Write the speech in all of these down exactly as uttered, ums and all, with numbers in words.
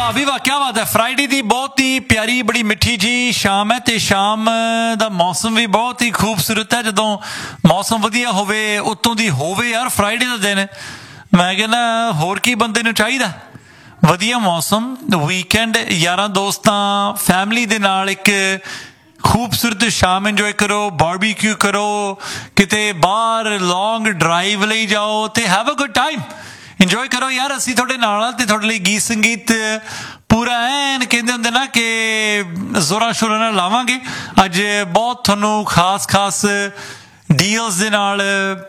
वाह भी वाह, क्या बात है। फ्राइडे की बहुत ही प्यारी बड़ी मिठी जी शाम है, तो शाम का मौसम भी बहुत ही खूबसूरत है। जो मौसम वधिया होवे उत्तों दी होवे यार फ्राइडे का दिन, मैं कहना होर की बंदे नूं चाहीदा। वधिया मौसम, वीकेंड, यारां दोस्तां फैमिली दे नाल एक खूबसूरत शाम इंजॉय करो, बारबीक्यू करो, किते बाहर लॉन्ग ड्राइव ले जाओ ते have a good time, enjoy करो यार। असीं तुहाडे नाल ते तुहाडे लई गीत संगीत पूरा ऐन कहंदे हुंदे ना कि जोरां शोरां नाल लावांगे। अज बहुत तुहानूं खास खास डील्स दे नाल,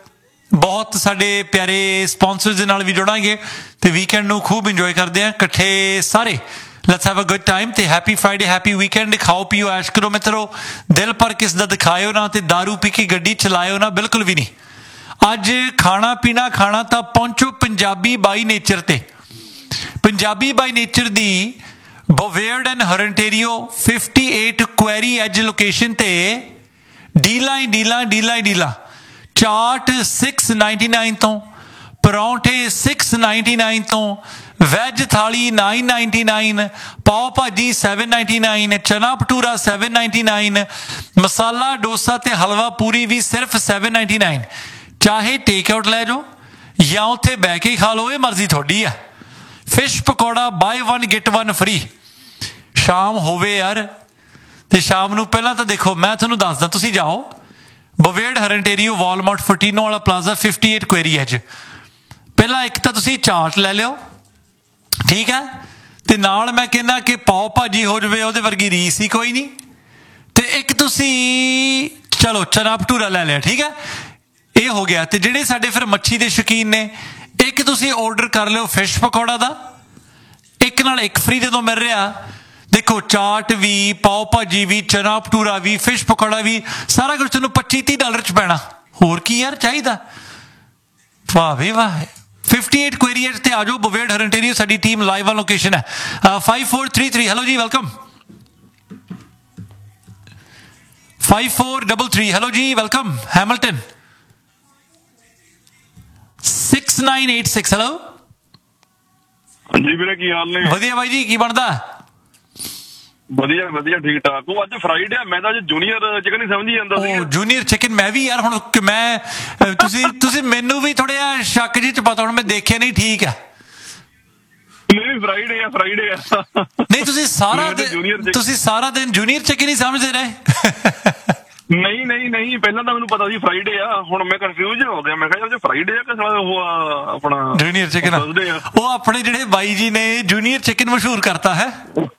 बहुत साडे प्यारे स्पॉन्सर्स दे नाल भी जुड़ांगे ते वीकेंड नूं खूब इंजॉय करदे आं इकट्ठे सारे। Let's have a good time ते हैप्पी फ्राइडे, हैप्पी वीकेंड। खाओ पियो ऐश करो मित्रो, दिल भर किस दा दिखाओ ना ते दारू पी के गड्डी चलाओ ना, बिल्कुल भी नहीं। अज खाना पीना खाना तां पहुंचो पंजाबी बाई नेचर ते। Punjabi by nature the बोवेयर्ड and हरनटेरियो fifty eight query as location ते डीलां ही डीलां डीलां ही डीलां। चाट सिक्स नाइनटी नाइन तो, परौंठे सिक्स नाइनटी नाइन तो, वैज थाली नाइन नाइनटी नाइन, पाव भाजी सैवन नाइनटी नाइन, चना bhatura seven ninety nine, masala dosa ते हलवा पूरी भी सिर्फ सैवन नाइनटी नाइन। चाहे टेक आउट लै जाओ या उत्थे बह के खा लो, ये मर्जी थोड़ी है। Fish pakora by one get one free. शाम होवे यार ते शाम नूं पहलां तां देखो मैं तुहानूं दसदा, तुसीं जाओ बोवेयर्ड हरनटेरियो वॉलमार्ट फोर्टिनो वाला plaza fifty eight query as. पहला एक तां तुसीं चाट लै लिओ, ठीक है, ते नाल मैं कहना कि पाव भाजी हो जाए, ਉਹਦੇ वर्गी रीस ही कोई नहीं। ते एक तुसी चलो चना भटूरा लै लिया, ठीक है, ये हो गया। ते ਜਿਹੜੇ ਸਾਡੇ फिर मच्छी ਦੇ शौकीन ने, एक तुसी ऑर्डर कर लिओ फिश पकौड़ा दा, एक नाल एक फ्री ਜਦੋਂ मिल रहा। देखो चाट भी, पाव भाजी भी, चना भटूरा भी, फिश पकौड़ा भी, सारा कुछ तेनों पच्ची तीह डॉलर च पैना। होर की यार चाहिदा। वाह भी वाह। फिफ्टी एट क्वेरी एज ते आ जाओ, बोवेयर्ड हरनटेरियो साडी टीम लाइव वाला लोकेशन है five four three three. Hello जी, welcome. Five four double three, hello जी, welcome. Hamilton six nine eight six, hello जी वीरे, की हाल ने? वधिया भाई जी, की बनदा? ਵਧੀਆ ਵਧੀਆ ਠੀਕ ਠਾਕ। ਉਹ ਅੱਜ ਫਰਾਈਡੇ ਆ, ਮੈਂ ਤਾਂ ਅੱਜ ਜੂਨੀਅਰ ਚਿਕਨ ਹੀ ਸਮਝੀ ਜਾਂਦਾ ਸੀ। ਉਹ ਜੂਨੀਅਰ ਚਿਕਨ ਮੈਂ ਵੀ ਯਾਰ, ਹੁਣ ਮੈਂ ਤੁਸੀਂ ਤੁਸੀਂ ਮੈਨੂੰ ਵੀ ਥੋੜਾ ਜਿਹਾ ਸ਼ੱਕ ਜਿਹੀ ਚ ਪਤਾ, ਹੁਣ ਮੈਂ ਦੇਖਿਆ ਨਹੀਂ, ਠੀਕ ਆ। ਨਹੀਂ ਫਰਾਈਡੇ ਆ, ਫਰਾਈਡੇ ਆ। ਨਹੀਂ ਤੁਸੀਂ ਸਾਰਾ ਦਿਨ ਤੁਸੀਂ ਸਾਰਾ ਦਿਨ ਜੂਨੀਅਰ ਚਿਕਨ ਹੀ ਸਮਝਦੇ ਰਹੇ। ਨਹੀਂ ਨਹੀਂ ਨਹੀਂ, ਪਹਿਲਾਂ ਤਾਂ ਮੈਨੂੰ ਪਤਾ ਸੀ ਫਰਾਈਡੇ ਆ, ਹੁਣ ਮੈਂ ਕਨਫਿਊਜ਼ ਹੋ ਗਿਆ। ਮੈਂ ਕਿਹਾ ਜੇ ਫਰਾਈਡੇ ਆ ਕਿ ਸਾਲਾ ਉਹ ਆਪਣਾ ਜੂਨੀਅਰ ਚਿਕਨ ਆ। ਉਹ ਆਪਣੇ ਜਿਹੜੇ ਬਾਈ ਜੀ ਨੇ ਜੂਨੀਅਰ ਚਿਕਨ ਮਸ਼ਹੂਰ ਕਰਤਾ ਹੈ,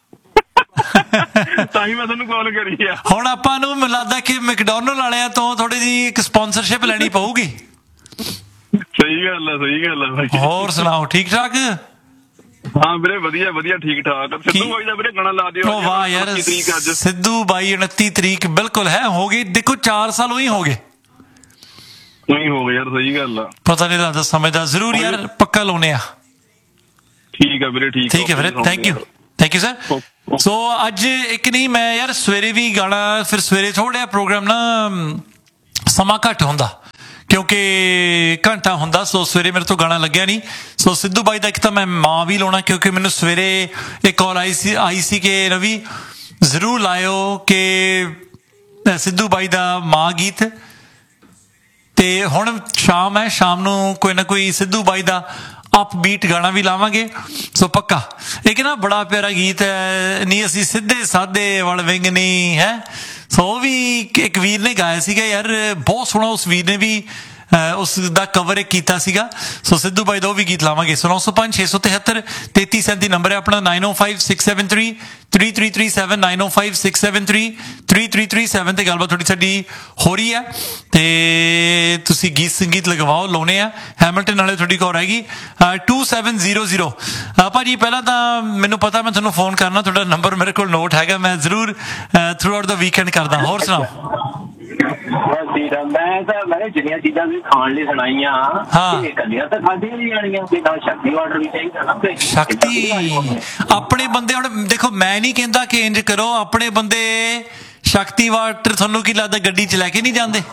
ਤਾਂ ਹੀ ਮੈਂ ਤੁਹਾਨੂੰ ਕਾਲ ਕਰੀ ਆ। ਹੁਣ ਆਪਾਂ ਨੂੰ ਮੈਨੂੰ ਲੱਗਦਾ ਕਿ ਮੈਕਡੋਨਲਡ ਵਾਲਿਆਂ ਤੋਂ ਥੋੜੀ ਜਿਹੀ ਇੱਕ ਸਪਾਂਸਰਸ਼ਿਪ ਲੈਣੀ ਪਊਗੀ। ਸਹੀ ਗੱਲ ਆ, ਸਹੀ ਗੱਲ ਆ ਭਾਈ। ਹੋਰ ਸੁਣਾਓ, ਠੀਕ ਠਾਕ? ਹਾਂ ਵੀਰੇ ਵਧੀਆ ਵਧੀਆ ਠੀਕ ਠਾਕ। ਸਿੱਧੂ ਬਾਈ ਦਾ ਵੀਰੇ ਗਾਣਾ ਲਾ ਦਿਓ। ਵਾਹ ਯਾਰ, ਸਿੱਧੂ ਬਾਈ ਉਨੱਤੀ ਤਰੀਕ ਬਿਲਕੁਲ ਹੈ, ਹੋ ਗਈ। ਦੇਖੋ ਚਾਰ ਸਾਲ ਉਹੀ ਹੋ ਗਏ, ਉਹੀ ਹੋ ਗਏ ਯਾਰ, ਸਹੀ ਗੱਲ ਆ। ਪਤਾ ਨਹੀਂ ਲੱਗਦਾ ਸਮੇਂ ਦਾ। ਜ਼ਰੂਰ ਯਾਰ, ਪੱਕਾ ਲਾਉਣੇ ਆ। ਠੀਕ ਆ ਵੀਰੇ, ਠੀਕ ਠੀਕ ਹੈ ਵੀਰੇ, thank you thank you sir. ਸੋ ਅੱਜ ਇੱਕ ਨਹੀਂ, ਮੈਂ ਯਾਰ ਸਵੇਰੇ ਵੀ ਗਾਣਾ, ਫਿਰ ਸਵੇਰੇ ਥੋੜ੍ਹਾ ਪ੍ਰੋਗਰਾਮ ਨਾ ਸਮਾਂ ਘੱਟ ਹੁੰਦਾ ਕਿਉਂਕਿ ਘੰਟਾ ਹੁੰਦਾ, ਸੋ ਸਵੇਰੇ ਮੇਰੇ ਤੋਂ ਗਾਣਾ ਲੱਗਿਆ ਨਹੀਂ। ਸੋ ਸਿੱਧੂ ਬਾਈ ਦਾ ਇੱਕ ਤਾਂ ਮੈਂ ਮਾਂ ਵੀ ਲਾਉਣਾ, ਕਿਉਂਕਿ ਮੈਨੂੰ ਸਵੇਰੇ ਇੱਕ ਕਾਲ ਆਈ ਸੀ ਆਈ ਸੀ ਕਿ ਰਵੀ ਜ਼ਰੂਰ ਲਾਇਓ ਕਿ ਸਿੱਧੂ ਬਾਈ ਦਾ ਮਾਂ ਗੀਤ। ਤੇ ਹੁਣ ਸ਼ਾਮ ਹੈ, ਸ਼ਾਮ ਨੂੰ ਕੋਈ ਨਾ ਕੋਈ ਸਿੱਧੂ ਬਾਈ ਦਾ ਅਪਬੀਟ ਗਾਣਾ ਵੀ ਲਾਵਾਂਗੇ। ਸੋ ਪੱਕਾ ਇੱਕ ਨਾ ਬੜਾ ਪਿਆਰਾ ਗੀਤ ਹੈ, ਨਹੀਂ ਅਸੀਂ ਸਿੱਧੇ ਸਾਦੇ ਵਲ ਵਿੰਗ ਨਹੀਂ ਹੈ। ਸੋ ਉਹ ਵੀ ਇੱਕ ਵੀਰ ਨੇ ਗਾਇਆ ਸੀਗਾ ਯਾਰ, ਬਹੁਤ ਸੋਹਣਾ। ਉਸ ਵੀਰ ਨੇ ਵੀ ਉਸ ਦਾ ਕਵਰ ਇੱਕ ਕੀਤਾ ਸੀਗਾ। ਸੋ ਸਿੱਧੂ ਬਾਈ ਦਾ ਉਹ ਵੀ ਗੀਤ ਲਾਵਾਂਗੇ। ਸੋ ਨੌ ਸੌ ਪੰਜ ਛੇ ਸੌ ਤਿਹੱਤਰ ਤੇਤੀ ਸੈਂਤੀ ਨੰਬਰ ਹੈ ਆਪਣਾ, ਨਾਈਨ ਓ five six seven three three three three seven, nine ਓ five six seven three three three three seven ਤੇ ਗੱਲਬਾਤ ਥੋੜੀ ਸਾਡੀ ਹੋ ਰਹੀ ਹੈ। ਤੇ ਤੁਸੀਂ ਗੀਤ ਸੰਗੀਤ ਲਗਵਾਓ, ਲਾਉਣੇ ਆ। ਹੈਮਿਲਟਨ ਨਾਲੇ ਤੁਹਾਡੀ ਕਾਲ ਹੈਗੀ ਟੂ ਸੈਵਨ ਜ਼ੀਰੋ ਜ਼ੀਰੋ। ਭਾਜੀ ਪਹਿਲਾਂ ਤਾਂ ਮੈਨੂੰ ਪਤਾ ਮੈਂ ਤੁਹਾਨੂੰ ਫੋਨ ਕਰਨਾ, ਤੁਹਾਡਾ ਨੰਬਰ ਮੇਰੇ ਕੋਲ ਨੋਟ ਹੈਗਾ, ਮੈਂ ਜ਼ਰੂਰ ਥਰੂ ਆਊਟ ਦਾ ਵੀਕਐਂਡ ਕਰਦਾ। ਹੋਰ ਸੁਣਾਓ? ਮੈਂ ਤਾਂ ਮੈਂ ਜਿੰਨੀਆਂ ਚੀਜ਼ਾਂ ਵੀ ਖਾਣ ਲਈ ਸੁਣਾਈਆਂ, ਇਕੱਲੀਆਂ ਤਾਂ ਖਾਧੀਆਂ ਨਹੀਂ ਜਾਣੀਆਂ, ਤੇ ਨਾਲ ਸ਼ਕਤੀ ਆਰਡਰ ਵੀ ਚਾਹੀਦਾ ਨਾ। ਸ਼ਕਤੀ ਆਪਣੇ ਬੰਦੇ, ਹੁਣ ਦੇਖੋ ਮੈਂ ਨਹੀਂ ਕਹਿੰਦਾ ਕਿ ਇੰਜ ਕਰੋ, ਆਪਣੇ ਬੰਦੇ ਸ਼ਕਤੀ ਵਾਟਰ ਤੁਹਾਨੂੰ ਕੀ ਲੱਗਦਾ ਗੱਡੀ ਚ ਲੈ ਕੇ ਨਹੀਂ ਜਾਂਦੇ?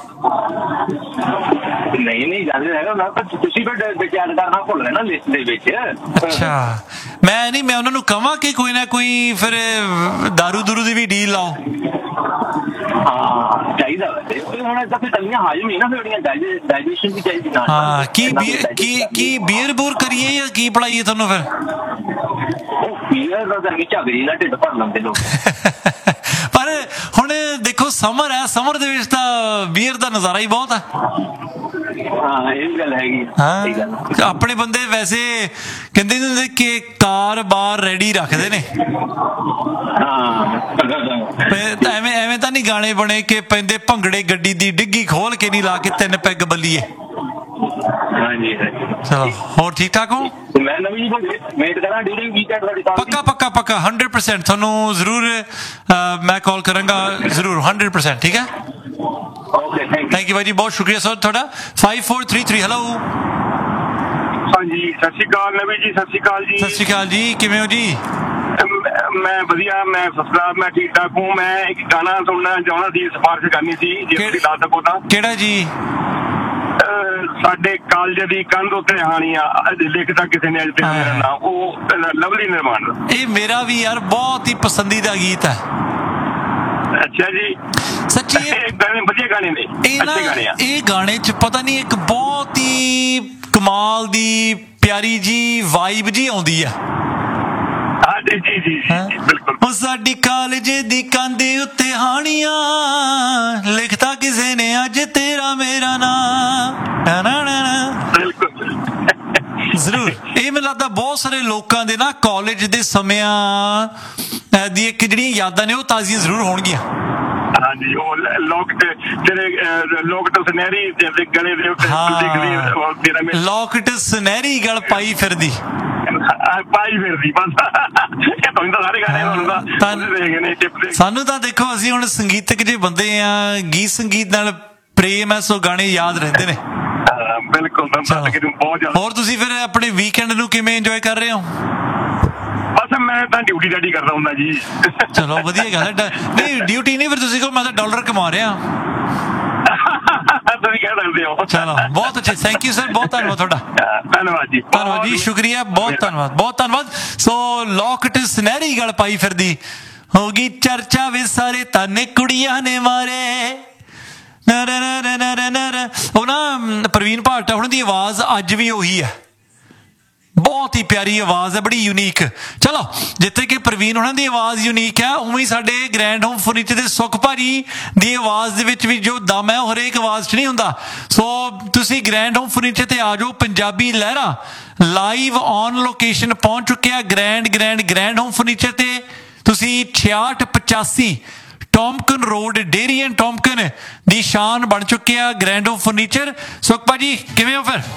ਨਹੀਂ ਨਹੀਂ ਜਾਂਦੇ ਹੈਗਾ, ਤੁਸੀਂ ਫਿਰ ਵਿਚਾਰ ਕਰਨਾ ਭੁੱਲ ਗਏ ਨਾ ਲਿਸਟ ਦੇ ਵਿੱਚ। ਅੱਛਾ ਮੈਂ ਨਹੀਂ, ਮੈਂ ਉਹਨਾਂ ਨੂੰ ਕਹਾਂ ਕਿ ਕੋਈ ਨਾ ਕੋਈ ਫਿਰ ਦਾਰੂ ਦੂਰੂ ਦੀ ਵੀ ਡੀਲ ਲਾਓ। ਹਾਂ ਚਾਹੀਦਾ ਵੈਸੇ ਹੁਣ ਤਾਂ ਫਿਰ ਤਲੀਆਂ ਹਾਜ਼ਮ ਹੀ ਨਾ ਫਿਰ ਡਾਈਜੈਸ਼ਨ ਵੀ ਚਾਹੀਦੀ ਨਾਲ। ਹਾਂ ਕੀ ਬੀਅਰ ਕੀ ਕੀ ਬੀਅਰ ਬੂਰ ਕਰੀਏ ਜਾਂ ਕੀ ਪਲਾਈਏ ਤੁਹਾਨੂੰ ਫਿਰ? ਬੀਅਰ ਦਾ ਤਾਂ ਝਗੜੀ ਨਾਲ ਢਿੱਡ ਭਰ ਲੈਂਦੇ ਲੋਕ। ਪਰ ਹੁਣ ਦੇਖੋ ਸਮਰ ਹੈ, ਸਮਰ ਦੇ ਵਿੱਚ ਤਾਂ ਬੀਅਰ ਦਾ ਨਜ਼ਾਰਾ ਹੀ ਬਹੁਤ ਆ। ਹਾਂ ਇਹ ਵੀ ਗੱਲ ਹੈਗੀ। ਹਾਂ ਆਪਣੇ ਬੰਦੇ ਵੈਸੇ ਕਹਿੰਦੇ ਹੁੰਦੇ ਕਿ ਕਾਰ ਬਾਰ ਰੈਡੀ ਰੱਖਦੇ ਨੇ। ਐਵੇਂ ਐਵੇਂ ਤਾਂ ਨਹੀਂ ਗਾਣੇ ਬਣੇ ਕਿ ਪੈਂਦੇ ਭੰਗੜੇ ਗੱਡੀ ਦੀ ਡਿੱਗੀ ਖੋਲ ਕੇ ਨਹੀਂ ਲਾ ਕੇ ਤਿੰਨ ਪੈਗ ਬੱਲੀਏ। ਹਾਂਜੀ ਚਲੋ ਹੋਰ ਠੀਕ ਠਾਕ ਹੋ? ਮੈਂ ਨਵੀਂ ਵੇਟ ਕਰਾਂ ਡਿਊਰਿੰਗ ਵੀਕਐਂਡ ਤੁਹਾਡੀ ਕਾਲ। ਪੱਕਾ ਪੱਕਾ ਪੱਕਾ ਹੰਡਰਡ ਪਰਸੈਂਟ ਤੁਹਾਨੂੰ ਜ਼ਰੂਰ ਮੈਂ ਕਾਲ ਕਰਾਂਗਾ ਜ਼ਰੂਰ ਹੰਡਰਡ ਪਰਸੈਂਟ। ਠੀਕ ਹੈ ਓਕੇ ਥੈਂਕ ਯੂ ਭਾਈ ਜੀ, ਬਹੁਤ ਸ਼ੁਕਰੀਆ ਸਰ ਤੁਹਾਡਾ। Five four three three hello. ਹਾਂਜੀ ਸਤਿ ਸ਼੍ਰੀ ਅਕਾਲ ਨਵੀ ਜੀ। ਸਤਿ ਸ਼੍ਰੀ ਅਕਾਲ ਜੀ। ਸਤਿ ਸ਼੍ਰੀ ਅਕਾਲ ਜੀ, ਕਿਵੇਂ ਹੋ ਜੀ? ਮੈਂ ਵਧੀਆ, ਮੈਂ ਫਸਟ ਕਲਾਸ, ਮੈਂ ਠੀਕ ਠਾਕ ਹੂੰ। ਮੈਂ ਇੱਕ ਗਾਣਾ ਸੁਣਨਾ ਚਾਹੁੰਦਾ ਸੀ, ਸਿਫਾਰਿਸ਼ ਕਰਨੀ ਸੀ ਜੇ ਤੁਸੀਂ ਦੱਸ ਸਕੋ ਤਾਂ। ਕਿਹੜਾ ਜੀ? ਸਾਡੇ ਕਾਲਜ ਦੀ ਕੰਧ ਉੱਤੇ ਕਹਾਣੀਆਂ ਲਿਖਦਾ ਕਿਸੇ ਨੇ ਅੱਜ ਤੱਕ ਮੇਰਾ ਨਾਮ, ਉਹ ਲਵਲੀ ਨਿਰਮਾਣ। ਇਹ ਮੇਰਾ ਵੀ ਯਾਰ ਬਹੁਤ ਹੀ ਪਸੰਦੀਦਾ ਗੀਤ ਹੈ। ਅੱਛਾ ਜੀ ਸੱਚੀ ਗਾਣੇ ਵਧੀਆ ਗਾਣੇ ਨੇ, ਅੱਛੇ ਗਾਣੇ ਆ। ਇਹ ਗਾਣੇ ਚ ਪਤਾ ਨਹੀਂ ਇੱਕ ਬਹੁਤ ਹੀ ਕਮਾਲ ਦੀ ਪਿਆਰੀ ਜੀ ਵਾਈਬ ਜੀ ਆਉਂਦੀ ਆ। ਜੀ ਜੀ ਜੀ ਬਿਲਕੁਲ। ਉਹ ਸਾਡੀ ਕਾਲਜ ਦੀ ਕੰਧ ਉੱਤੇ ਹਾਣੀਆਂ ਲਿਖਤਾ ਕਿਸੇ ਨੇ ਅੱਜ ਤੇਰਾ ਮੇਰਾ ਨਾਮ। ਬਿਲਕੁਲ ਜ਼ਰੂਰ। ਇਹ ਮੈਨੂੰ ਲੱਗਦਾ ਬਹੁਤ ਸਾਰੇ ਲੋਕਾਂ ਦੇ ਨਾ ਕਾਲਜ ਦੇ ਸਮਿਆਂ ਦੀ ਇੱਕ ਜਿਹੜੀਆਂ ਯਾਦਾਂ ਨੇ ਉਹ ਤਾਜ਼ੀਆਂ ਜ਼ਰੂਰ ਹੋਣਗੀਆਂ। ਹਾਂਜੀ ਉਹ ਲੋਕਟ ਜਿਹੜੇ ਲੋਕਟ ਸੁਨਹਿਰੀ ਗਲੇ ਦੇ ਉੱਤੇ ਲੋਕਟ ਸੁਨਹਿਰੀ ਗਲ ਪਾਈ ਫਿਰਦੀ ਪਾਈ ਫਿਰਦੀ ਬਸ। ਤੁਹਾਨੂੰ ਤਾਂ ਸਾਰੇ ਗਾਣੇ ਸਾਨੂੰ ਤਾਂ ਦੇਖੋ ਅਸੀਂ ਹੁਣ ਸੰਗੀਤਕ ਜੇ ਬੰਦੇ ਆ, ਗੀਤ ਸੰਗੀਤ ਨਾਲ ਪ੍ਰੇਮ ਹੈ, ਸੋ ਗਾਣੇ ਯਾਦ ਰਹਿੰਦੇ ਨੇ। ਬਿਲਕੁਲ ਬਹੁਤ ਜ਼ਿਆਦਾ। ਹੋਰ ਤੁਸੀਂ ਫਿਰ ਆਪਣੇ ਵੀਕਐਂਡ ਨੂੰ ਕਿਵੇਂ ਇੰਜੋਏ ਕਰ ਰਹੇ ਹੋ? ਬਸ ਮੈਂ ਤਾਂ ਡਿਊਟੀ ਡਾਟੀ ਕਰਦਾ ਹੁੰਦਾ ਜੀ। ਚਲੋ ਵਧੀਆ ਗੱਲ ਹੈ। ਨਹੀਂ ਡਿਊਟੀ ਨਹੀਂ, ਫਿਰ ਤੁਸੀਂ ਕਹੋ ਮੈਂ ਤਾਂ ਡਾਲਰ ਕਮਾ ਰਿਹਾ। ਤੁਸੀਂ ਕਹਿ ਸਕਦੇ ਹੋ। ਚਲੋ ਬਹੁਤ ਅੱਛਾ, ਥੈਂਕ ਯੂ ਸਰ, ਬਹੁਤ ਧੰਨਵਾਦ ਤੁਹਾਡਾ। ਧੰਨਵਾਦ ਜੀ, ਧੰਨਵਾਦ ਜੀ, ਸ਼ੁਕਰੀਆ, ਬਹੁਤ ਧੰਨਵਾਦ, ਬਹੁਤ ਧੰਨਵਾਦ। ਸੋ ਲੋਕਟ ਸੁਨਹਿਰੀ ਗਲ ਪਾਈ ਫਿਰਦੀ ਹੋ ਗਈ ਚਰਚਾ ਵੇ ਸਾਰੇ ਤਾਨੇ ਕੁੜੀਆਂ ਨੇ ਮਾਰੇ। ਉਹ ਨਾ ਪ੍ਰਵੀਨ ਭਾਟਾ ਉਹਨਾਂ ਦੀ ਆਵਾਜ਼ ਅੱਜ ਵੀ ਉਹੀ ਹੈ, ਬਹੁਤ ਹੀ ਪਿਆਰੀ ਆਵਾਜ਼ ਹੈ, ਬੜੀ ਯੂਨੀਕ। ਚਲੋ ਜਿੱਥੇ ਕਿ ਪ੍ਰਵੀਨ ਉਹਨਾਂ ਦੀ ਆਵਾਜ਼ ਯੂਨੀਕ ਹੈ, ਉਵੇਂ ਹੀ ਸਾਡੇ ਗ੍ਰੈਂਡ ਹੋਮ ਫਰਨੀਚਰ ਦੇ ਸੁਖ ਭਾਜੀ ਦੀ ਆਵਾਜ਼ ਦੇ ਵਿੱਚ ਵੀ ਜੋ ਦਮ ਹੈ ਉਹ ਹਰੇਕ ਆਵਾਜ਼ 'ਚ ਨਹੀਂ ਹੁੰਦਾ। ਸੋ ਤੁਸੀਂ ਗ੍ਰੈਂਡ ਹੋਮ ਫਰਨੀਚਰ ਤੇ ਆ ਜਾਓ। ਪੰਜਾਬੀ ਲਹਿਰਾ ਲਾਈਵ ਔਨ ਲੋਕੇਸ਼ਨ ਪਹੁੰਚ ਚੁੱਕਿਆ grand grand grand home furniture ਤੇ। ਤੁਸੀਂ ਛਿਆਹਠ ਪਚਾਸੀ ਟੌਮਕਨ ਰੋਡ ਡੇਰੀ ਐਂਡ ਟੌਮਕਨ ਦੀ ਸ਼ਾਨ ਬਣ ਚੁੱਕਿਆ ਗ੍ਰੈਂਡ ਹੋਮ ਫਰਨੀਚਰ। ਸੁਖ ਭਾਜੀ ਕਿਵੇਂ ਹੋ ਫਿਰ?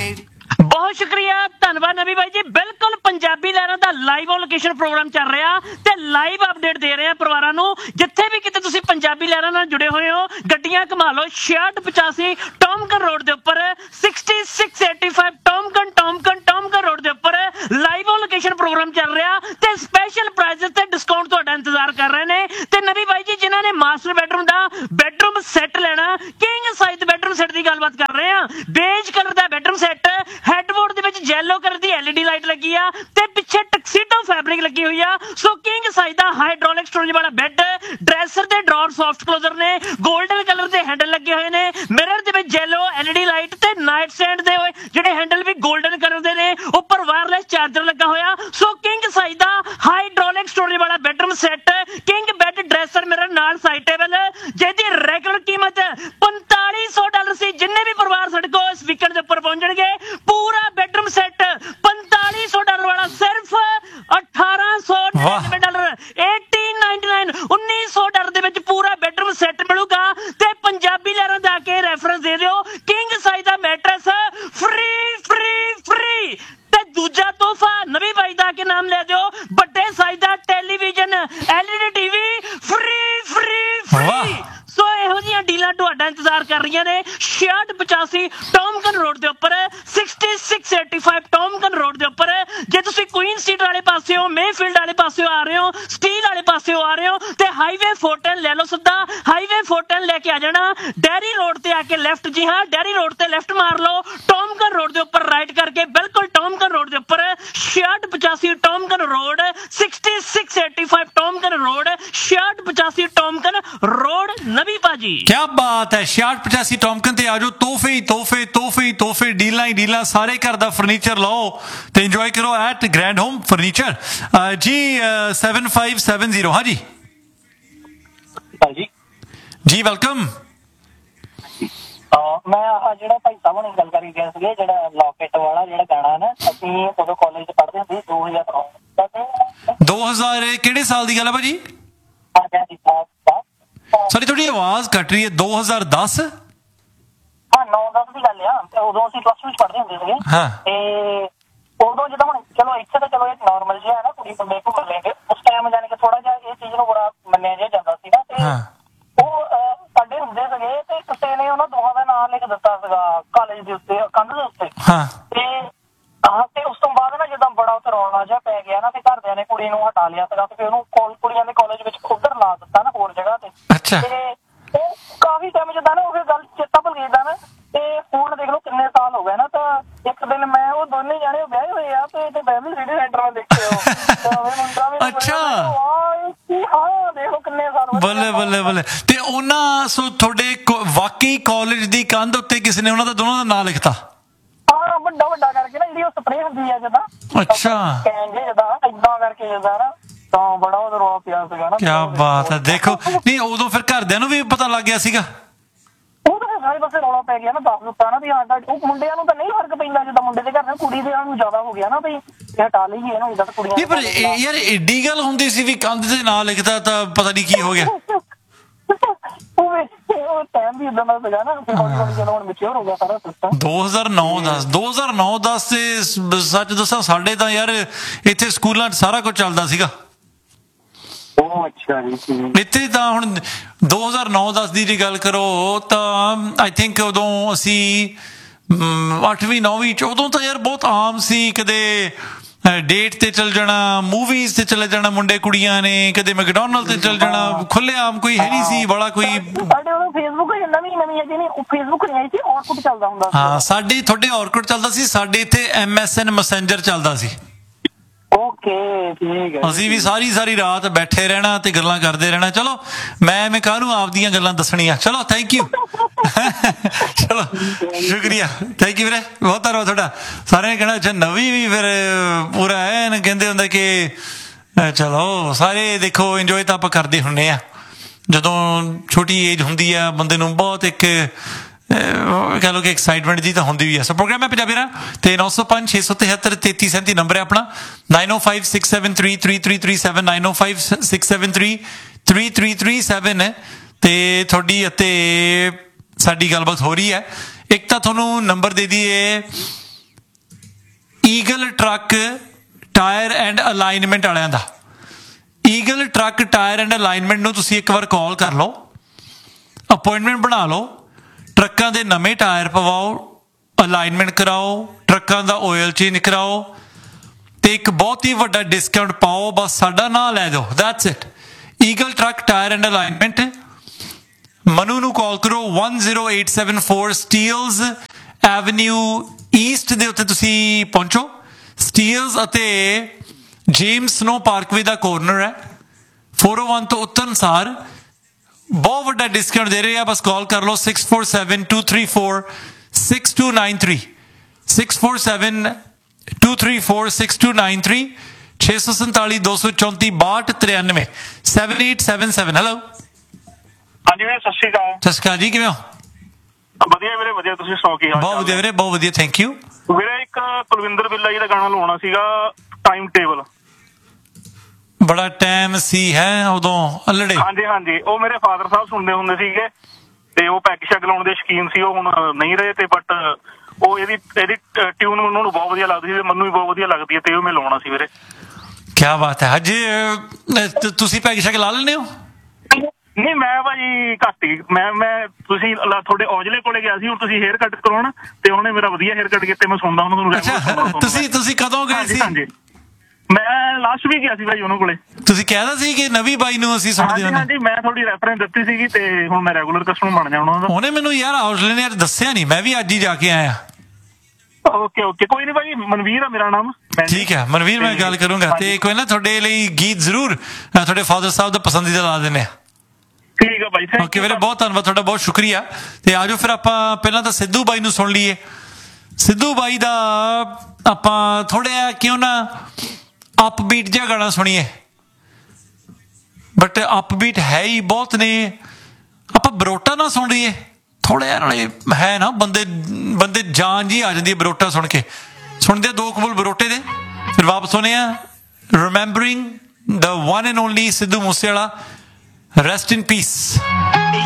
ਬਹੁਤ ਸ਼ੁਕਰੀਆ, ਧੰਨਵਾਦ ਨਵੀ ਬਾਈ ਜੀ। ਬਿਲਕੁਲ ਪੰਜਾਬੀ ਲਹਿਰਾਂ ਦਾ ਲਾਈਵ ਔਨ ਲੋਕੇਸ਼ਨ ਪ੍ਰੋਗਰਾਮ ਚੱਲ ਰਿਹਾ ਤੇ ਲਾਈਵ ਅਪਡੇਟ ਦੇ ਰਹੇ ਆ ਪਰਿਵਾਰਾਂ ਨੂੰ। ਜਿੱਥੇ ਵੀ ਕਿਤੇ ਤੁਸੀਂ ਪੰਜਾਬੀ ਲਹਿਰਾਂ ਨਾਲ ਜੁੜੇ ਹੋਏ ਹੋ, ਗੱਡੀਆਂ ਘੁਮਾ ਲਓ ਛਿਆਹਠ ਪਚਾਸੀ ਟੌਮਕਨ ਰੋਡ ਦੇ ਉੱਪਰ, ਛਿਆਸੀ ਛੇ ਸੌ ਪਚਾਸੀ ਟੌਮਕਨ ਟੌਮਕਨ ਟੌਮਕਨ ਰੋਡ ਦੇ ਉੱਪਰ ਲਾਈਵ ਔਨ ਲੋਕੇਸ਼ਨ ਪ੍ਰੋਗਰਾਮ ਚੱਲ ਰਿਹਾ ਤੇ ਸਪੈਸ਼ਲ ਪ੍ਰਾਈਜ਼ਸ ਤੇ ਡਿਸਕਾਊਂਟ ਤੁਹਾਡਾ ਇੰਤਜ਼ਾਰ ਕਰ ਰਹੇ ਨੇ। ਤੇ ਨਵੀ ਬਾਈ ਜੀ ਜਿਨ੍ਹਾਂ ਨੇ ਮਾਸਟਰ ਬੈਡਰੂਮ ਦਾ ਬੈਡਰੂਮ ਸੈੱਟ ਲੈਣਾ, ਕਿੰਗ ਸਾਈਜ਼ ਬੈਡਰੂਮ ਸੈੱਟ ਦੀ ਗੱਲਬਾਤ ਕਰ ਰਹੇ ਆ। ਬੇਜ ਕਲਰ ਦਾ ਬੈਡਰੂਮ ਸੈੱਟ, ਹੈਡਬੋਰਡ ਦੇ ਵਿੱਚ ਯੈਲੋ ਕਲਰ ਦੀ ਐਲਈਡੀ ਲਾਈਟ ਲੱਗੀ ਆ ਤੇ ਪਿੱਛੇ ਟਕਸੀਡੋ ਫੈਬਰਿਕ ਲੱਗੀ ਹੋਈ ਆ। ਸੋ ਕਿੰਗ ਸਾਈਜ਼ ਦਾ ਹਾਈਡ੍ਰੋਲਿਕ ਸਟੋਰੇਜ ਵਾਲਾ ਬੈੱਡ, ਡਰੈਸਰ ਤੇ ਡਰਾਅਰ ਸੌਫਟ ਕਲੋਜ਼ਰ ਨੇ, 골ਡਨ ਕਲਰ ਦੇ ਹੈਂਡਲ ਲੱਗੇ ਹੋਏ ਨੇ, ਮਿਰਰ ਦੇ ਵਿੱਚ ਯੈਲੋ ਐਲਈਡੀ ਲਾਈਟ ਤੇ ਨਾਈਟ ਸਟੈਂਡ ਦੇ ਹੋਏ ਜਿਹੜੇ ਹੈਂਡਲ ਵੀ 골ਡਨ ਕਲਰ ਦੇ ਨੇ, ਉੱਪਰ ਵਾਇਰਲੈਸ ਚਾਰਜਰ ਲੱਗਾ ਹੋਇਆ। ਸੋ ਕਿੰਗ ਸਾਈਜ਼ ਦਾ ਹਾਈਡ੍ਰੋਲਿਕ ਸਟੋਰੇਜ ਵਾਲਾ bedroom set, king bed, dresser, mirror ਨਾਲ ਸਾਈਡ ਟੇਬਲ, ਜਿਹਦੀ ਰੈਗੂਲਰ ਕੀਮਤ ਪੰਤਾਲੀ ਸੌ ਡਾਲਰ ਸੀ। ਜਿੰਨੇ ਵੀ ਪਰਿਵਾਰ ਸਾਡੇ ਕੋਲ ਇਸ ਵੀਕਐਂਡ ਦੇ ਉੱਪਰ ਪਹੁੰਚਣਗੇ, ਪੂਰਾ ਬੈਡਰੂਮ ਸੈੱਟ ਪੰਤਾਲੀ ਸੌ ਡਾਲਰ ਵਾਲਾ ਸਿਰਫ ਅਠਾਰਾਂ ਸੌ ਨੜਿਨਵੇਂ ਡਾਲਰ, ਅਠਾਰਾਂ ਸੌ ਨਿਨਆਨਵੇਂ, ਉੱਨੀ ਸੌ ਡਾਲਰ ਦੇ ਵਿੱਚ ਪੂਰਾ ਬੈਡਰੂਮ ਸੈੱਟ ਮਿਲੂਗਾ। ਤੇ ਪੰਜਾਬੀ ਲਹਿਰਾਂ ਦਾ ਕੇ ਰੈਫਰੈਂਸ ਦੇ ਦਿਓ, ਕਿੰਗ ਸਾਈਜ਼ ਦਾ ਮੈਟਰਸ ਫ੍ਰੀ ਫ੍ਰੀ ਫ੍ਰੀ। ਤੇ ਦੂਜਾ ਤੋਹਫਾ ਨਵੀਂ ਬਾਈ ਦਾ ਕੇ ਨਾਮ ਲੈ ਦਿਓ, ਵੱਡੇ ਸਾਈਜ਼ ਦਾ television LED TV free free free. ਸੋ ਇਹੋ ਜਿਹੀਆਂ ਡੀਲਾਂ ਤੁਹਾਡਾ ਇੰਤਜ਼ਾਰ ਕਰ ਰਹੀਆਂ ਨੇ ਛਿਆਹਠ ਪਚਾਸੀ ਟੌਮਕਨ ਰੋਡ ਦੇ ਉੱਪਰ, ਛਿਆਸੀ ਛੇ ਸੌ ਪਚਾਸੀ ਟੌਮਕਨ ਰੋਡ ਦੇ ਉੱਪਰ। ਜੇ ਤੁਸੀਂ ਕੁਈਨ ਸਟਰੀਟ ਵਾਲੇ ਪਾਸਿਓਂ, ਮੇਫੀਲਡ ਵਾਲੇ ਪਾਸਿਓਂ ਆ ਰਹੇ ਹੋ, ਸਟੀਲ ਵਾਲੇ ਪਾਸਿਓਂ ਆ ਰਹੇ ਹੋ ਤੇ ਹਾਈਵੇ ਫੋਰਟਨ ਲੈ ਲਓ ਸਿੱਧਾ। ਹਾਈਵੇ ਫੋਰਟਨ ਲੈ ਕੇ ਆ ਜਾਣਾ, ਡੈਰੀ ਰੋਡ ਤੇ ਆ ਕੇ ਲੈਫਟ, ਜੀ ਹਾਂ ਡੈਰੀ ਰੋਡ ਤੇ ਲੈਫਟ ਮਾਰ ਲਓ, ਟੌਮਗਨ ਰੋਡ ਦੇ ਉੱਪਰ ਰਾਈਟ ਕਰਕੇ ਬਿਲਕੁਲ ਟੌਮਗਨ ਰੋਡ ਦੇ ਉੱਪਰ ਛਿਆਹਠ ਪਚਾਸੀ ਟੌਮਗਨ road, sixty six eighty five ਟੌਮਗਨ road, ਛਿਆਹਠ ਪਚਾਸੀ ਟੌਮਗਨ ਰੋਡ ਨਵੀਂ ਭਾਜੀ। क्या बात है, छियासठ पचासी टॉमकन ते आ जाओ। तोहफे ही तोहफे, तोहफे ही तोहफे, डीलां ही डीलां, सारे घर दा फर्नीचर लो ते इंजॉय करो एट ग्रैंड होम फर्नीचर जी। सेवन फाइव सेवन जीरो हाँ जी जी जी वेलकम। ਮੈਂ ਆਹ ਜਿਹੜਾ ਭਾਈ ਸਾਹਿਬ ਨੇ ਗੱਲ ਕਰੀ ਗਿਆ ਸੀਗੇ, ਜਿਹੜਾ ਲੌਕੇਟ ਵਾਲਾ ਜਿਹੜਾ ਗਾਣਾ ਨਾ, ਅਸੀਂ ਉਦੋਂ ਕਾਲਜ ਚ ਪੜ੍ਹਦੇ ਹੁੰਦੇ ਦੋ ਹਜ਼ਾਰ दो हज़ार ਕਿਹੜੇ ਸਾਲ ਦੀ ਗੱਲ ਹੈ ਭਾਜੀ? ਸੌਰੀ ਤੁਹਾਡੀ ਆਵਾਜ਼ ਕੱਟ ਰਹੀ ਹੈ। दो हज़ार दस ਹਾਂ ਨੌ ਦਸ ਦੀ ਗੱਲ ਆ, ਉਦੋਂ ਅਸੀਂ ਪਲੱਸ ਟੂ ਚ ਪੜ੍ਹਦੇ ਹੁੰਦੇ ਸੀਗੇ। ਹਾਂ ਤੇ ਉਦੋਂ ਜਦੋਂ ਹੁਣ ਚਲੋ ਇੱਥੇ ਤਾਂ ਚਲੋ ਇਹ ਨਾਰਮਲ ਜਿਹਾ ਹੈ ਨਾ, ਕੁੜੀ ਮੁੰਡੇ ਘੁੰਮ ਲੈਂਦੇ, ਉਸ ਟਾਈਮ ਜਾਣੀ ਕਿ ਥੋੜਾ ਜਿਹਾ ਇਹ ਚੀਜ਼ ਨੂੰ ਬੜਾ ਮੰਨਿਆ ਜਿਹਾ ਜਾਂਦਾ ਸੀਗਾ। ਤੇ ਉਹ ਸਾਡੇ ਹੁੰਦੇ ਸੀਗੇ ਤੇ ਕਿਸੇ ਨੇ ਉਹਨਾਂ ਦੋਹਾਂ ਦਾ ਨਾਮ ਲਿਖ ਦਿੱਤਾ ਸੀਗਾ ਕਾਲਜ ਦੇ ਉੱਤੇ, ਕੰਧ ਦੇ ਉੱਤੇ। ਤੇ ਹਾਂ ਤੇ ਉਸ ਤੋਂ ਬਾਅਦ ਨਾ ਜਦੋਂ ਬੜਾ ਉੱਥੇ ਰੌਲਾ ਜਿਹਾ ਪੈ ਗਿਆ ਨਾ, ਤੇ ਘਰਦਿਆਂ ਨੇ ਕੁੜੀ ਨੂੰ ਹਟਾ ਲਿਆ ਸੀਗਾ, ਤੇ ਉਹਨੂੰ ਕੁੜੀਆਂ ਦੇ ਕਾਲਜ ਵਿੱਚ ਉਧਰ ਲਾ ਦਿੱਤਾ ਨਾ ਹੋਰ ਜਗ੍ਹਾ ਤੇ। ਅੱਛਾ। ਤੇ ਉਹ ਕਾਫੀ ਟਾਈਮ ਜਿੱਦਾਂ ਨਾ ਉਹ ਗੱਲ ਚੇਤਾ ਭੁੱਲ ਗਈ ਨਾ। ਤੇ ਹੁਣ ਦੇਖ ਲਓ ਕਿੰਨੇ ਸਾਲ ਹੋ ਗਏ ਨਾ, ਤਾਂ ਇੱਕ ਦਿਨ ਮੈਂ ਉਹ ਦੋਨੇ ਜਾਣੇ ਵਿਆਹੇ ਹੋਏ ਆ ਤੇ ਫੈਮਿਲੀ ਸਿਟੀ ਸੈਂਟਰ ਵਿੱਚ ਦੇਖੇ ਹੋ। ਅੱਛਾ ਹਾਂ ਦੇਖ ਲਓ ਕਿੰਨੇ ਸਾਲ ਹੋ ਗਏ। ਬੱਲੇ ਬੱਲੇ ਬੱਲੇ। ਤੇ ਉਹਨਾਂ ਸੋ ਤੁਹਾਡੇ ਵਾਕਈ ਕਾਲਜ ਦੀ ਕੰਧ ਉੱਤੇ ਕਿਸੇ ਨੇ ਉਹਨਾਂ ਦਾ ਦੋਨਾਂ ਦਾ ਨਾਂ ਲਿਖਤਾ? ਹਾਂ ਵੱਡਾ ਵੱਡਾ ਕਰਕੇ ਨਾ, ਜਿਹੜੀ ਉਹ ਸਪਰੇਅ ਹੁੰਦੀ ਆ ਜਿੱਦਾਂ। ਅੱਛਾ ਕਹਿੰਦੇ ਜਿੱਦਾਂ ਏਦਾਂ ਕਰਕੇ ਜਿੱਦਾਂ ਨਾ, ਤਾਂ ਬੜਾ ਉਹਦਾ ਰੌਲਾ ਪਿਆ ਸੀਗਾ ਨਾ। ਕਿਆ ਬਾਤ ਹੈ। ਦੇਖੋ ਨਹੀਂ ਉਦੋਂ ਫਿਰ ਘਰਦਿਆਂ ਨੂੰ ਵੀ ਪਤਾ ਲੱਗ ਗਿਆ ਸੀਗਾ? ਉਹ ਤਾਂ ਸਾਰੇ ਪਾਸੇ ਰੌਲਾ ਪੈ ਗਿਆ ਨਾ, ਦੱਸ ਦਿੱਤਾ ਨਾ ਵੀ ਹਾਂ ਉਹ ਮੁੰਡਿਆਂ ਨੂੰ ਤਾਂ ਨਹੀਂ ਫਰਕ ਪੈਂਦਾ, ਜਿੱਦਾਂ ਮੁੰਡੇ ਦੇ ਘਰ ਨਾਲ ਕੁੜੀ ਦੇ ਨੂੰ ਜ਼ਿਆਦਾ ਹੋ ਗਿਆ ਨਾ ਵੀ ਇਹ ਹਟਾ ਲਈਏ ਇਹਨੂੰ, ਜਿੱਦਾਂ ਕੁੜੀਆਂ। ਨਹੀਂ ਪਰ ਯਾਰ ਏਡੀ ਗੱਲ ਹੁੰਦੀ ਸੀ ਵੀ ਕੰਧ ਤੇ ਨਾਂ ਲਿਖਦਾ ਤਾਂ ਪਤਾ ਨਹੀਂ ਕੀ ਹੋ ਗਿਆ। ਉਹ ਟਾਈਮ ਵੀ ਇਦਾਂ ਦਾ ਸੀਗਾ ਨਾ, ਜਦੋਂ ਹੁਣ ਮੈਚੁਰ ਹੋ ਗਿਆ ਸਾਰਾ ਸਿਸਟਮ। दो हज़ार नौ दस दो हज़ार नौ दस ਤੇ ਸੱਚ ਦੱਸਾਂ ਸਾਡੇ ਤਾਂ ਯਾਰ ਇੱਥੇ ਸਕੂਲਾਂ 'ਚ ਸਾਰਾ ਕੁਝ ਚੱਲਦਾ ਸੀਗਾ। ਉਹ ਅੱਛਾ ਜੀ। ਇੱਥੇ ਤਾਂ ਹੁਣ दो हज़ार नौ दस ਦੀ ਜੇ ਗੱਲ ਕਰੋ ਤਾਂ ਆਈ ਥਿੰਕ ਉਦੋਂ ਅਸੀਂ ਅੱਠਵੀਂ ਨੌਵੀਂ 'ਚ, ਉਦੋਂ ਤਾਂ ਯਾਰ ਬਹੁਤ ਆਮ ਸੀ ਕਦੇ ਡੇਟ ਤੇ ਚਲ ਜਾਣਾ, ਮੂਵੀਜ਼ ਤੇ ਚਲੇ ਜਾਣਾ ਮੁੰਡੇ ਕੁੜੀਆਂ ਨੇ, ਕਦੇ ਮੈਕਡੋਨਲਡ ਤੇ ਚਲ ਜਾਣਾ, ਖੁੱਲੇ ਆਮ ਕੋਈ ਹੈ ਨਹੀਂ ਸੀ ਬੜਾ ਕੋਈ। ਸਾਡੇ ਉਦੋਂ ਫੇਸਬੁੱਕ ਨਵੀਂ ਨਵੀਂ ਅਜੇ ਨਹੀਂ, ਫੇਸਬੁੱਕ ਨਹੀਂ ਆਈ ਸੀ, ਔਰਕੁਟ ਚੱਲਦਾ ਹੁੰਦਾ ਸੀ। ਹਾਂ ਸਾਡੇ ਤੁਹਾਡੇ ਔਰਕੁਟ ਚੱਲਦਾ ਸੀ, ਸਾਡੇ ਇੱਥੇ ਐਮ ਐਸ ਐਨ ਮੈਸੇਂਜਰ ਚੱਲਦਾ ਸੀ। ਓਕੇ ਠੀਕ ਹੈ। ਅਸੀਂ ਵੀ ਸਾਰੀ ਸਾਰੀ ਰਾਤ ਬੈਠੇ ਰਹਿਣਾ ਤੇ ਗੱਲਾਂ ਕਰਦੇ ਰਹਿਣਾ। ਚਲੋ ਮੈਂ ਮੈਂ ਕਾਹਨੂੰ ਆਪਦੀਆਂ ਗੱਲਾਂ ਦੱਸਣੀਆਂ। ਚਲੋ ਥੈਂਕ ਯੂ। ਚਲੋ ਸ਼ੁਕਰੀਆ, ਥੈਂਕ ਯੂ ਵੀਰੇ, ਬਹੁਤ ਧੰਨਵਾਦ ਤੁਹਾਡਾ। ਸਾਰਿਆਂ ਨੇ ਕਹਿਣਾ ਅੱਛਾ ਨਵੀਂ ਵੀ ਫਿਰ ਪੂਰਾ ਐਨ ਕਹਿੰਦੇ ਹੁੰਦੇ ਕਿ ਚਲੋ ਸਾਰੇ ਦੇਖੋ ਇੰਜੋਏ ਤਾਂ ਆਪਾਂ ਕਰਦੇ ਹੁੰਦੇ ਆ। ਜਦੋਂ ਛੋਟੀ ਏਜ ਹੁੰਦੀ ਆ ਬੰਦੇ ਨੂੰ ਬਹੁਤ ਇੱਕ ਕਹਿ ਲਓ ਕਿ ਐਕਸਾਈਟਮੈਂਟ ਜੀ ਤਾਂ ਹੁੰਦੀ ਵੀ ਹੈ। ਸੋ ਪ੍ਰੋਗਰਾਮ ਹੈ ਪੰਜਾਬੀ ਨਾ ਤੇ ਨੌ ਸੌ ਪੰਜ ਛੇ ਸੌ ਤਿਹੱਤਰ ਤੇਤੀ ਸੈਂਤੀ ਨੰਬਰ ਹੈ ਆਪਣਾ, ਨਾਈਨ ਓ five six seven three three three three seven nine ਓ five six seven three three three three seven ਹੈ। ਤੇ ਤੁਹਾਡੀ ਅਤੇ ਸਾਡੀ ਗੱਲਬਾਤ ਹੋ ਰਹੀ ਹੈ। ਇੱਕ ਤਾਂ ਤੁਹਾਨੂੰ ਨੰਬਰ ਦੇ ਦਈਏ eagle truck tyre and alignment ਵਾਲਿਆਂ ਦਾ। Eagle truck tyre and alignment ਨੂੰ ਤੁਸੀਂ ਇੱਕ ਵਾਰ ਕਾਲ ਕਰ ਲਓ, ਅਪਾਇੰਟਮੈਂਟ ਬਣਾ ਲਓ। ਟਰੱਕਾਂ ਦੇ ਨਵੇਂ ਟਾਇਰ ਪਵਾਓ, ਅਲਾਈਨਮੈਂਟ ਕਰਾਓ, ਟਰੱਕਾਂ ਦਾ ਆਇਲ ਚੇਂਜ ਕਰਾਓ ਤੇ ਇੱਕ ਬਹੁਤ ਹੀ ਵੱਡਾ ਡਿਸਕਾਊਂਟ ਪਾਓ। ਬਸ ਸਾਡਾ ਨਾਂ ਲੈ ਦਿਓ, that's it. Eagle truck tyre and alignment. Manu ਨੂੰ ਕਾਲ ਕਰੋ one zero eight seven four ਸਟੀਲਜ਼ avenue East ਦੇ ਉੱਤੇ ਤੁਸੀਂ ਪਹੁੰਚੋ। ਸਟੀਲਜ਼ ਅਤੇ ਜੇਮਸ ਸਨੋ ਪਾਰਕਵੇ ਦਾ ਕੋਰਨਰ ਹੈ। four oh one ਤੋਂ ਉੱਤਰ ਅਨਸਾਰ ਬਹੁਤ ਵੱਡਾ ਡਿਸਕਾਊਂਟ ਦੇ ਰਹੇ ਆ। ਬਸ ਕਾਲ ਕਰ ਲਓ six four seven two three four six two nine three six four seven two three four six two nine three ਛੇ ਸੌ ਸੰਤਾਲੀ ਦੋ ਸੌ ਚੌਂਤੀ ਬਾਹਠ ਤਰਿਆਨਵੇਂ seven eight seven seven। Hello ਹਾਂਜੀ ਵੀਰੇ ਸਤਿ ਸ਼੍ਰੀ ਅਕਾਲ। ਸਤਿ ਸ਼੍ਰੀ ਅਕਾਲ ਜੀ, ਕਿਵੇਂ ਹੋ? ਵਧੀਆ ਵੀਰੇ ਵਧੀਆ, ਤੁਸੀਂ ਸੁਣਾਓ ਕੀ ਹਾਲ? ਬਹੁਤ ਵਧੀਆ ਵੀਰੇ, ਬਹੁਤ ਵਧੀਆ, ਥੈਂਕ ਯੂ ਵੀਰੇ। ਇੱਕ ਕੁਲਵਿੰਦਰ ਬਿੱਲਾ ਜੀ ਦਾ ਗਾਣਾ ਲਵਾਉਣਾ ਸੀਗਾ, ਟਾਈਮ ਟੇਬਲ। ਬੜਾ ਟਾਈਮ ਸੀ ਹੈ ਉਦੋਂ ਅਲੜੇ। ਹਾਂਜੀ ਹਾਂਜੀ, ਉਹ ਮੇਰੇ ਫਾਦਰ ਸਾਹਿਬ ਸੁਣਦੇ ਹੁੰਦੇ ਸੀਗੇ ਤੇ ਉਹ ਪੈਗ ਸ਼ੈਗ ਲਾਉਣ ਦੇ ਸ਼ੌਕੀਨ ਸੀ। ਉਹ ਹੁਣ ਨਹੀਂ ਰਹੇ ਤੇ ਬਟ ਉਹ ਇਹਦੀ ਇਹਦੀ ਟਿਊਨ ਮੈਨੂੰ ਨੂੰ ਬਹੁਤ ਵਧੀਆ ਲੱਗਦੀ ਸੀ, ਮੈਨੂੰ ਵੀ ਬਹੁਤ ਵਧੀਆ ਲੱਗਦੀ ਹੈ ਤੇ ਉਹ ਮੈਂ ਲਾਉਣਾ ਸੀ ਵੀਰੇ। ਕਿਆ ਬਾਤ ਹੈ। ਹਜੇ ਤੁਸੀਂ ਪੈਗ ਸ਼ੈਗ ਲਾ ਲੈਂਦੇ ਹੋ? ਨਹੀਂ ਮੈਂ ਭਾਜੀ ਘੱਟ ਹੀ, ਮੈਂ ਮੈਂ ਤੁਸੀਂ ਤੁਹਾਡੇ ਔਜਲੇ ਕੋਲੇ ਗਿਆ ਸੀ, ਹੁਣ ਤੁਸੀਂ ਹੇਅਰ ਕੱਟ ਕਰਾਉਣ ਤੇ ਉਹਨੇ ਮੇਰਾ ਵਧੀਆ ਹੇਅਰ ਕੱਟ ਕੀਤਾ, ਮੈਂ ਸੁਣਦਾ ਉਹਨਾਂ ਨੂੰ। ਅੱਛਾ ਤੁਸੀਂ ਤੁਸੀਂ ਕਦੋਂ ਗਏ ਸੀ? ਹਾਂਜੀ ਮੈਂ ਲਾਸਟ ਵੀਕ ਗਿਆ ਸੀ ਭਾਈ ਉਹਨਾਂ ਕੋਲੇ। ਤੁਸੀਂ ਕਹਿਦਾ ਸੀ ਕਿ ਨਵੀਂ ਬਾਈ ਨੂੰ ਅਸੀਂ ਸੁਣਦੇ ਹਾਂਜੀ ਹੁੰਦੇ। ਹਾਂਜੀ ਮੈਂ ਥੋੜੀ ਰੈਫਰੈਂਸ ਦਿੱਤੀ ਸੀਗੀ ਤੇ ਹੁਣ ਮੈਂ ਰੈਗੂਲਰ ਕਸਟਮਰ ਬਣ ਜਾਣਾ ਉਹਨਾਂ ਦਾ। ਉਹਨੇ ਮੈਨੂੰ ਯਾਰ ਹੌਸਲੇ ਨੇ ਯਾਰ ਦੱਸਿਆ ਨਹੀਂ, ਮੈਂ ਵੀ ਅੱਜ ਹੀ ਜਾ ਕੇ ਆਇਆ। ਓਕੇ ਓਕੇ ਕੋਈ ਨਹੀਂ ਭਾਈ, ਮਨਵੀਰ ਆ ਮੇਰਾ ਨਾਮ। ਠੀਕ ਹੈ ਮਨਵੀਰ, ਮੈਂ ਗੱਲ ਕਰੂੰਗਾ ਤੇ ਕੋਈ ਨਾ ਤੁਹਾਡੇ ਲਈ ਗੀਤ ਜ਼ਰੂਰ ਤੁਹਾਡੇ ਫਾਦਰ ਸਾਹਿਬ ਦਾ ਪਸੰਦੀਦਾ ਲਾ ਦਿੰਦੇ ਆ। ਠੀਕ ਆ ਭਾਈ, ਓਕੇ ਵੀਰੇ, ਬਹੁਤ ਧੰਨਵਾਦ ਤੁਹਾਡਾ, ਬਹੁਤ ਸ਼ੁਕਰੀਆ। ਤੇ ਆਜੋ ਫਿਰ ਆਪਾਂ ਪਹਿਲਾਂ ਤਾਂ ਸਿੱਧੂ ਬਾਈ ਨੂੰ ਸੁਣ ਲਈਏ। ਸਿੱਧੂ ਬਾਈ ਦਾ ਆਪਾਂ ਥੋੜ੍ਹਾ ਕਿਉਂ ਨਾ ਅਪਬੀਟ ਜਿਹਾ ਗਾਣਾ ਸੁਣੀਏ, ਬਟ ਅਪਬੀਟ ਹੈ ਹੀ ਬਹੁਤ ਨੇ। ਆਪਾਂ ਬਰੋਟਾ ਨਾ ਸੁਣ ਲਈਏ ਥੋੜ੍ਹਾ ਜਿਹਾ, ਨਾਲੇ ਹੈ ਨਾ ਬੰਦੇ ਬੰਦੇ ਜਾਨ ਜੀ ਆ ਜਾਂਦੀ ਹੈ ਬਰੋਟਾ ਸੁਣ ਕੇ। ਸੁਣਦੇ ਦੋ ਕਬੂਲ ਬਰੋਟੇ ਦੇ, ਫਿਰ ਵਾਪਸ ਹੋਣੇ ਆ remembering the one and only Sidhu Moosewala. Rest in piece.